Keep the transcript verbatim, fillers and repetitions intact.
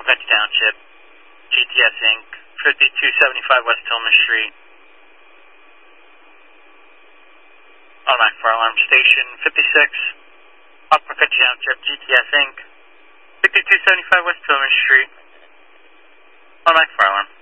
McCutcheon Township, G T S Incorporated, fifty-two seventy-five West Tillman Street. Automatic fire alarm station fifty-six, off McCutcheon Township, G T S Incorporated, fifty-two seventy-five West Tillman Street. Automatic fire alarm.